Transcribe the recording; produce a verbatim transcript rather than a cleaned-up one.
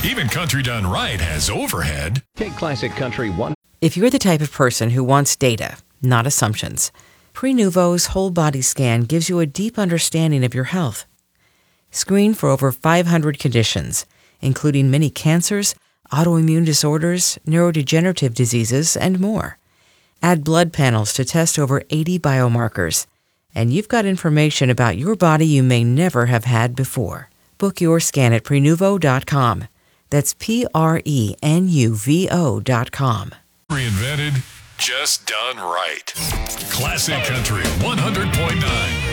Even Country Done Right has overhead. Take Classic Country one. If you're the type of person who wants data, not assumptions, Prenuvo's whole body scan gives you a deep understanding of your health. Screen for over five hundred conditions, including many cancers, autoimmune disorders, neurodegenerative diseases, and more. Add blood panels to test over eighty biomarkers, and you've got information about your body you may never have had before. Book your scan at Prenuvo dot com. That's P R E N U V O dot com. Reinvented, just done right. Classic Country one hundred point nine.